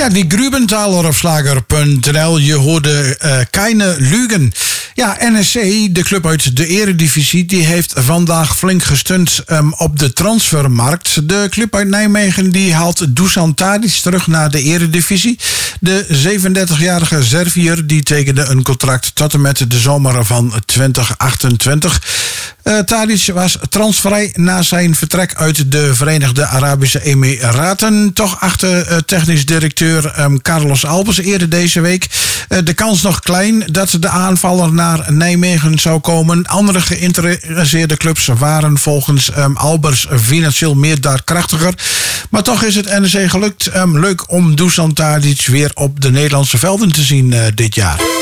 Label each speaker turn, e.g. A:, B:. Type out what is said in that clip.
A: Ja, die Grubenthaler op slager.nl. Je hoorde keine Lügen. Ja, NSC, de club uit de eredivisie, die heeft vandaag flink gestund op de transfermarkt. De club uit Nijmegen die haalt Dusan Tadic terug naar de eredivisie. De 37-jarige Serviër die tekende een contract tot en met de zomer van 2028. Tadic was transfervrij na zijn vertrek uit de Verenigde Arabische Emiraten. Toch achter technisch directeur Carlos Albers eerder deze week. De kans nog klein dat de aanvaller naar Nijmegen zou komen. Andere geïnteresseerde clubs waren volgens Albers financieel meer daadkrachtiger. Maar toch is het NEC gelukt leuk om Dusan Tadic weer op de Nederlandse velden te zien dit jaar.